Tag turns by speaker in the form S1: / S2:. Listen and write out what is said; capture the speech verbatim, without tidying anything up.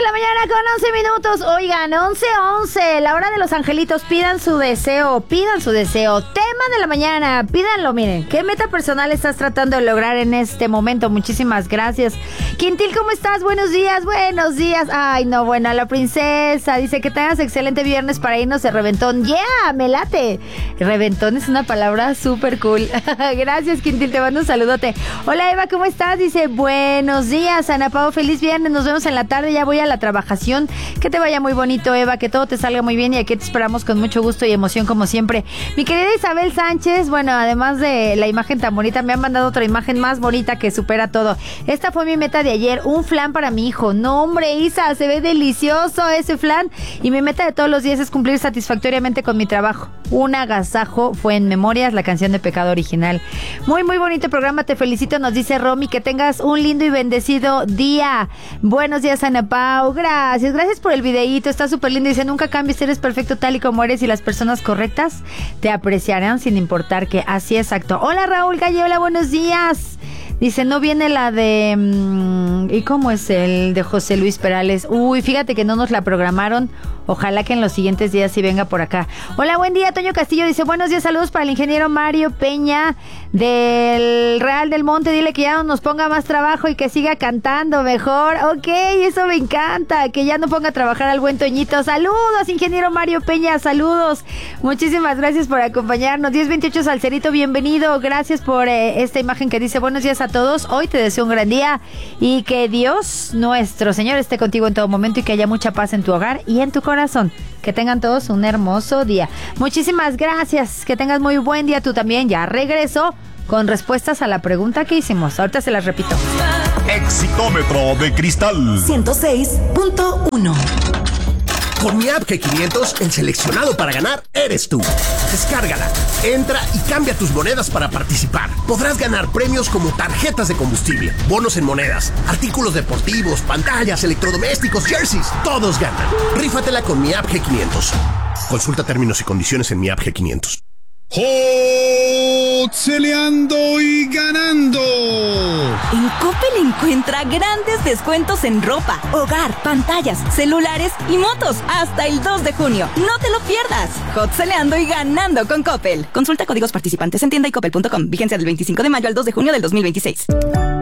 S1: la mañana con once minutos. Oigan, once once, la hora de los angelitos. Pidan su deseo, pidan su deseo. Tema de la mañana, pídanlo, miren. ¿Qué meta personal estás tratando de lograr en este momento? Muchísimas gracias. Quintil, ¿cómo estás? Buenos días, buenos días. Ay, no, bueno, la princesa dice que tengas excelente viernes para irnos de reventón. ¡Yeah! ¡Me late! Reventón es una palabra súper cool. Gracias, Quintil, te mando un saludote. Hola, Eva, ¿cómo estás? Dice, buenos días, Ana Pao, feliz viernes. Nos vemos en la tarde, ya voy a la trabajación. Que te vaya muy bonito, Eva, que todo te salga muy bien y aquí te esperamos con mucho gusto y emoción como siempre. Mi querida Isabel Sánchez, bueno, además de la imagen tan bonita, me han mandado otra imagen más bonita que supera todo. Esta fue mi meta de ayer, un flan para mi hijo. No, hombre, Isa, se ve delicioso ese flan. Y mi meta de todos los días es cumplir satisfactoriamente con mi trabajo. Un agasajo fue en Memorias, la canción de Pecado Original. Muy, muy bonito programa, te felicito, nos dice Romy, que tengas un lindo y bendecido día. Buenos días, Ana Pau, gracias, gracias por el videíto, está súper lindo. Dice, nunca cambies, eres perfecto tal y como eres y las personas correctas te apreciarán sin importar que, así exacto. Hola, Raúl Galle, hola, buenos días. Dice, no viene la de... Mmm, ¿y cómo es el de José Luis Perales? Uy, fíjate que no nos la programaron. Ojalá que en los siguientes días sí venga por acá. Hola, buen día, Toño Castillo. Dice, buenos días, saludos para el ingeniero Mario Peña del Real del Monte. Dile que ya no nos ponga más trabajo y que siga cantando mejor. Ok, eso me encanta. Que ya no ponga a trabajar al buen Toñito. Saludos, ingeniero Mario Peña, saludos. Muchísimas gracias por acompañarnos. diez veintiocho Salcerito, bienvenido. Gracias por eh, esta imagen que dice, buenos días a todos. Hoy te deseo un gran día y que Dios nuestro Señor esté contigo en todo momento y que haya mucha paz en tu hogar y en tu corazón. Que tengan todos un hermoso día. Muchísimas gracias. Que tengas muy buen día tú también. Ya regreso con respuestas a la pregunta que hicimos. Ahorita se las repito.
S2: Exitómetro de cristal
S3: ciento seis punto uno.
S4: Con mi app G quinientos, el seleccionado para ganar eres tú. Descárgala, entra y cambia tus monedas para participar. Podrás ganar premios como tarjetas de combustible, bonos en monedas, artículos deportivos, pantallas, electrodomésticos, jerseys. Todos ganan. Rífatela con mi app G quinientos. Consulta términos y condiciones en mi app G quinientos.
S2: ¡Hot!Celeando y ganando.
S3: En Coppel encuentra grandes descuentos en ropa, hogar, pantallas, celulares y motos hasta el dos de junio. No te lo pierdas. Hot!Celeando y ganando con Coppel. Consulta códigos participantes en tienda y coppel punto com. Vigencia del veinticinco de mayo al dos de junio del dos mil veintiséis.